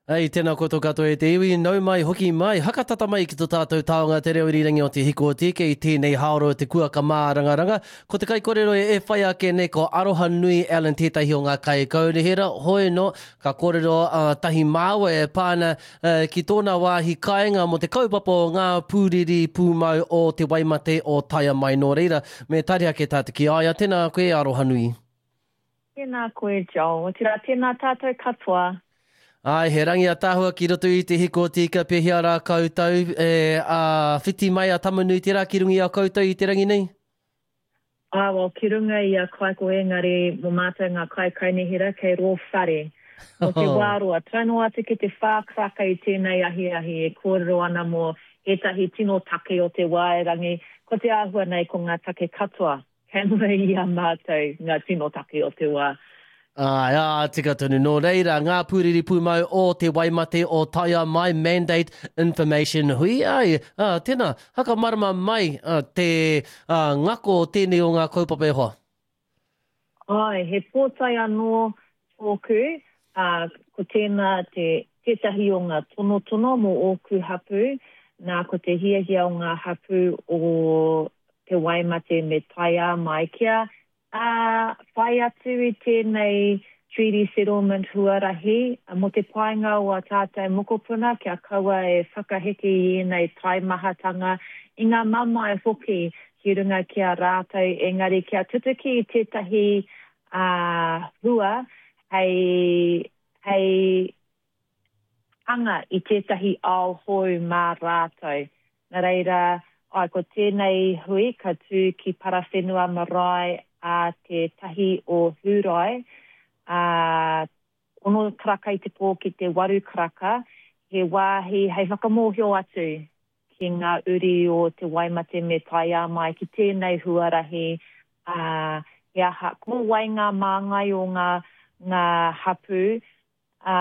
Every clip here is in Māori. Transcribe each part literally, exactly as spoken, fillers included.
Ai, tēnā koutou katoa e te iwi, nau mai, hoki mai, hakatata mai ki tō tātou taonga te reo irirangi o te hiko o tike i tēnei haoro te kua ka mā rangaranga. Ko te kai kōrero e e whai ake nei ko Aroha Nui Alan tētahi o ngā kai kaurehera. Hoi no, ka kōrero uh, tahi māua e pāna uh, ki tōna wāhi kāinga mo te kaupapa o ngā pūriri pūmau o te waimate o Taia mai nō reira. Me tari ake tātou ki aia, tēnā koe Aroha Nui. Tēnā koe, Joe. O tira tēnā tātou katoa. Ai, he rangi a tāhua ki roto i te hiko o tika pehia rā koutou. E, a whiti mai a tamanui tērā ki rungi a koutou i te rangi nei? Ah, well, ki runga i a kai ko engari mo mātou ngā kai kainehira kei rō whare. Mo te wāroa, tano atu ki te whākraka i tēnei ahi ahi e kōrero ana mo etahi tino take o te wairangi. Ko te āhua nei ko ngā take katoa. Kei mua i a mātou ngā tino take o te wā. Ai, ā, tika tonu nō reira, ngā pūriri pūmau o te waimate o Taia mai mandate information hui. Ai, ā, tēnā, haka marama mai ā, te ā, ngako tēnei o ngā kaupapa e hoa. Ai, he pōtai anō tōku, uh, ko tēnā te tētahi o ngā tono tono mo ōku hapu, nā ko te hiahia o ngā hapu o te waimate me Taia mai kia, Uh, whai atu i tēnei treaty settlement huarahi, uh, mo te painga o a tātai mokopuna, kia kaua e whakaheke i nei tai mahatanga, i ngā mama e hoki ki runga kia rātou, engari kia tutuki i tētahi uh, hua, hei, hei anga i tētahi ao hoi mā rātou. Nā reira, ai ko tēnei hui, ka tū ki Parawhenua marae, a te tahi o Hurai, a ono karaka i te pō ki te waru karaka, he wāhi hei whakamohio atu ki ngā uri o te waimate me Taia mai ki tēnei huarahi, a he aha, ko wai ngā māngai o ngā, ngā hapu, a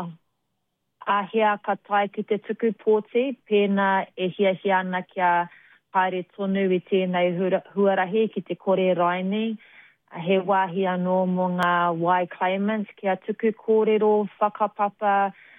ahia ka tai ki te tuku pōti, pēnā e hia hia ana kia haere tonu i tēnei huarahi ki te kore raini. He wāhi anō mo ngā wai claimants kia tuku kōrero whakapapa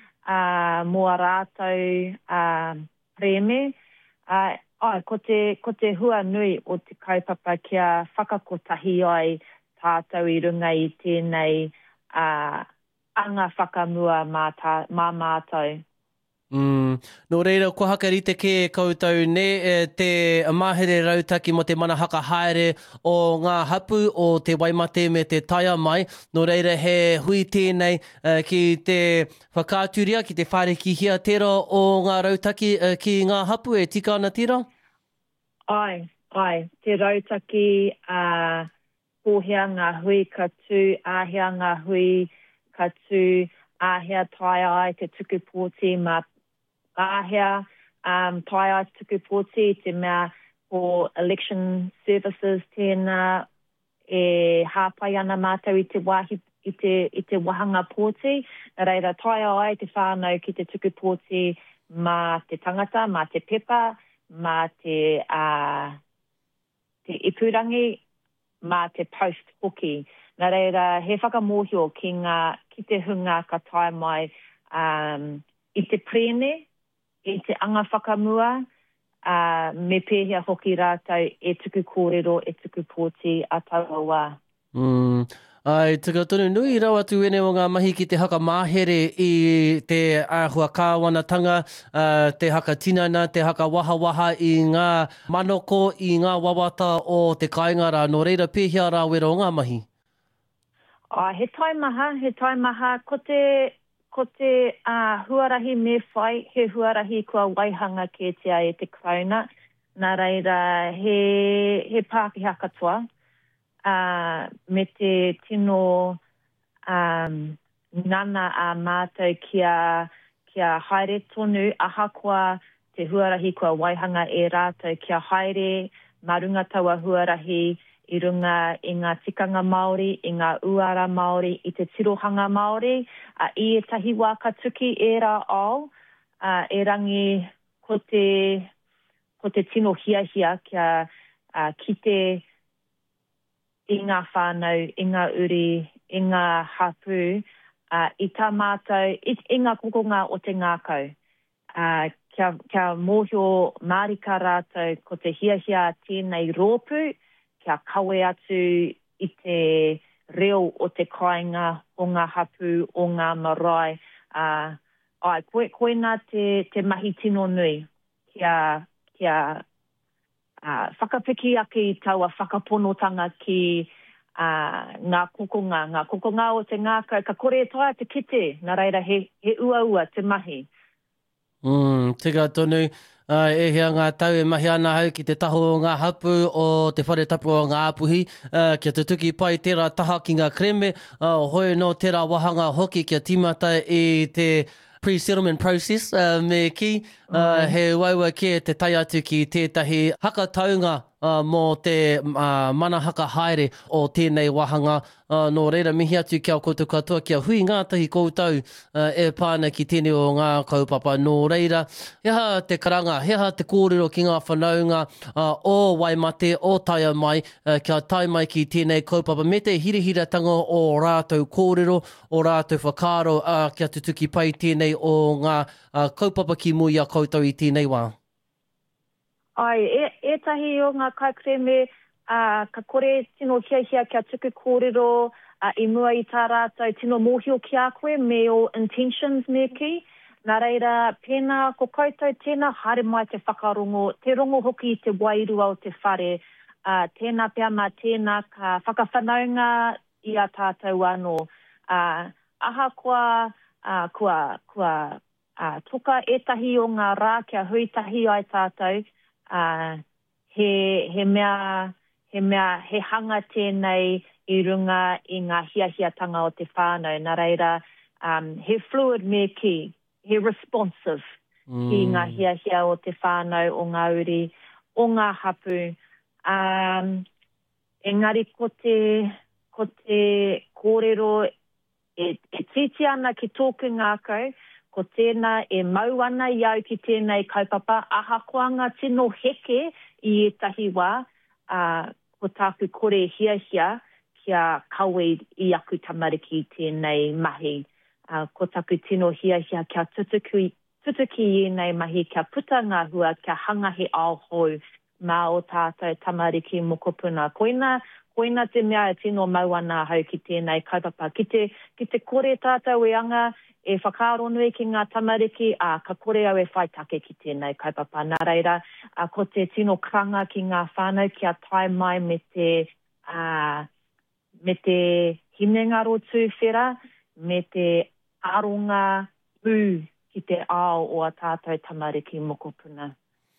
uh, mo a rātou uh, preme. Uh, ai, ko, te, ko te hua nui o te kaupapa kia whakakotahi ai tātou i runga i tēnei uh, anga whakamua mā, tā, mā mātou. Mm. Nō reira, kua hakarite ke koutou ne e te mahere rautaki mo te mana haka haere o ngā hapu o te waimate me te Taia mai. Nō reira, he hui tēnei uh, ki te whakāturia, ki te wharekihia tērā o ngā rautaki uh, ki ngā hapu e tika ana tērā? Ai, ai, te rautaki uh, pōhea ngā hui ka tū, āhea ngā hui ka tū, āhea Taia ai te tuku pōti mā āhea, um, Taia tuku pōti te mea o election services tēnā e hāpai ana mātou i te wāhi, i te, i te wahanga pōti. Nā reira, Taia ai te whānau ki te tuku pōti mā te tangata, mā te pepa, mā te, uh, te ipurangi, mā te post hoki. Nā reira, he whakamohio ki ngā, ki te hunga ka tae mai um, i te prene, i te anga whakamua, uh, me pēhia hoki rātou e tuku kōrero, e tuku pōti a taua wā. Mm. Ai, tika tonu nui rau atu ene o ngā mahi ki te haka māhere i te āhua kāwanatanga, uh, te haka tinana, te haka waha waha i ngā manoko, i ngā wawata o te kaingara. Nō reira, pēhia rā wera o ngā mahi. Uh, he tai maha, he tai maha, ko te, ko te uh, huarahi me whai, he huarahi kua waihanga ke te ai te krauna. Nā reira, he, he Pākehā katoa, uh, me te tino um, nana a mātou kia, kia haere tonu, aha kua te huarahi kua waihanga e rātou kia haere, marunga taua huarahi, i runga i ngā tikanga Māori, i ngā uara Māori, i te tirohanga Māori, uh, i e tahi wā ka tuki e rā ao, uh, e rangi ko te, ko te tino hia hia kia uh, ki te i ngā whānau, i ngā uri, i ngā hapu, uh, i tā mātou, i, i ngā kokonga o te ngākau. Uh, kia, kia mōhio mārika rātou ko te hiahia tēnei rōpū, kia kawe atu i te reo o te kāinga, o ngā hapu, o ngā marae. Uh, ai, koe, koe nā te, te mahi tino nui, kia, kia uh, whakapiki ake i taua whakaponotanga ki uh, ngā kokonga, ngā kokonga o te ngākau, ka kore toa te kite, nā reira he, he ua ua te mahi. Mm, tika tonu, uh, e hea ngā tau e mahi ana hau ki te taho o ngā hapu o te whare tapu o ngā apuhi, uh, kia te tuki pai tērā taha ki ngā kreme, uh, hoi no tērā wahanga hoki kia timata i te pre-settlement process uh, me ki, uh, mm. he waua ke te tai atu ki tētahi haka taunga uh, mō te uh, mana haka haere o tēnei wahanga. Uh, nō reira mihi atu kia koutou katoa kia hui ngātahi koutou uh, e pāna ki tēnei o ngā kaupapa. Nō reira, heha te karanga, heha te kōrero ki ngā whanaunga uh, o Waimate, o Taia Mai, uh, kia tai mai ki tēnei kaupapa me te hirihiratanga o rātou kōrero, o rātou whakaro, uh, kia tutuki pai tēnei o ngā uh, kaupapa ki muia koutou i tēnei wā. Ai, e, e tahi o ngā kaikreme, Uh, ka kore tino hiahia kia tuku kōrero uh, i mua i tā rātou tino mōhio ki a koe me o intentions me ki. Nā reira, pēnā ko koutou tēnā haere mai te whakarongo, te rongo hoki i te wairua o te whare, uh, tēnā pia mā tēnā ka whakawhanaunga i a tātou anō. Uh, aha kua, uh, kua, kua uh, toka etahi o ngā rā kia huitahi ai tātou, uh, he, he mea... he mea, he hanga tēnei i runga i ngā hiahiatanga o te whānau. Nā reira, um, he fluid me ki, he responsive mm. ki ngā hiahia o te whānau, o ngā uri, o ngā hapu. Um, engari, ko te, ko te kōrero e, e titi ana ki tōku ngākau, ko tēnā e mau ana iau ki tēnei kaupapa, aha koanga tino heke i etahi wā, Uh, ko tāku kore hiahia kia kawe i aku tamariki tēnei mahi. Uh, ko tāku tino hiahia kia tutuki, tutuki i nei mahi kia puta ngā hua, kia hanga he aohou mā o tātou tamariki mokopuna. Koina, koina te mea e tino mau ana hau ki tēnei kaupapa. Ki te, ki te kore tātou e anga, e whakaronui ki ngā tamariki, a ka kore au e whaitake ki tēnei kaupapa. Nā reira, a, ko te tino kranga ki ngā whānau kia tai mai me te, a, me te hinengaro tūwhera, me te aronga pū ki te ao o a tātou tamariki mokopuna.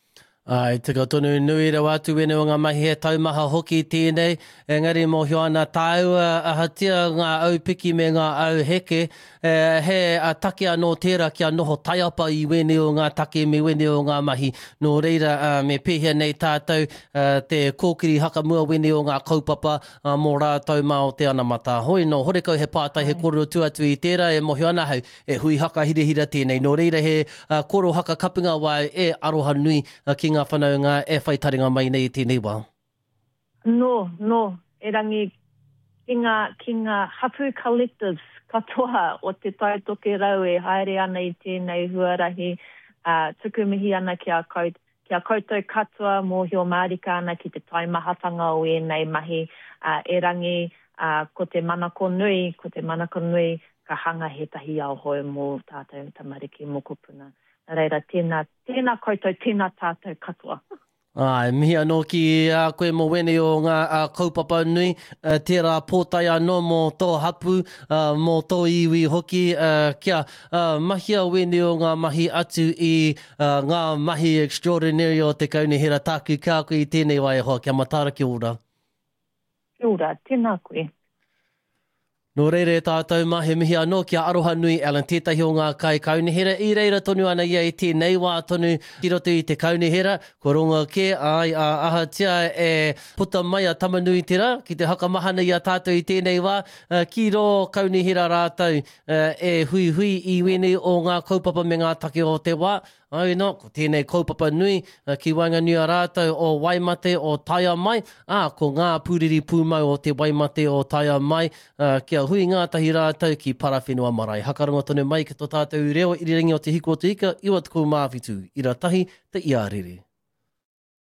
Ai, tika tonu nui rau atu wene o ngā mahi e taumaha hoki tēnei. Engari mōhio ana tāu ahatia ngā au piki me ngā au heke. E, he a take anō tērā kia noho taiapa i wene o ngā take me wene o ngā mahi. Nō reira uh, me pēhia nei tātou uh, te kōkiri hakamua wene o ngā kaupapa uh, mō rātou mā o te anamata. Hoi no, horekau he pātai he kōrero tuatu i tērā e mōhio ana hau e hui haka hirihira tēnei. Nō reira he uh, koro haka kapinga wai e aroha nui uh, ki ngā whanaunga e whaitaringa mai nei i tēnei wā? No, no. E rangi ki ngā, ki ngā hapu collectives katoa o te taitoke rau e haere ana i tēnei huarahi. Uh, tukumihi ana kia, kaut, kia koutou katoa mōhio mārika ana ki te taimahatanga o e nei mahi. Uh, e rangi uh, ko te manako nui, ko te manako nui ka hanga he tahi ao hoi mō tātou tamariki mokopuna. Reira, tēnā, tēnā koutou, tēnā tātou katoa. Ai, mihi anō ki a koe mo wene o ngā a, kaupapa nui, a, tērā pōtai anō mō tō hapu, a, mō tō iwi hoki, a, kia a, mahia wene o ngā mahi atu i a, ngā mahi extraordinary o te kaunihera tāku kā koe i tēnei wai hoa, kia matara ki ora. Ki ora, tēnā koe. Nō reire tātou mahe mihi anō kia aroha nui Alan tētahi o ngā kai kaunihera. I reira tonu ana ia i tēnei wā tonu ki roto i te kaunihera. Ko ronga ke ai a aha tia e puta mai a tamanui tira ki te hakamahana i a tātou i tēnei wā. Uh, ki ro kaunihera rātou uh, e hui hui i wene o ngā kaupapa me ngā take o te wā. Ai no, ko tēnei kaupapa nui uh, ki Wainganui a rātou o Waimate o Taia Mai. Ah, ko ngā pūriri pūmau o te Waimate o Taia Mai uh, kia hui ngātahi rātau ki Parawhenua Marae. Hakarongo tonu mai ki tō tātou reo irirangi o te hiko o te ika, iwa tuku māwhitu, ira tahi te iarere.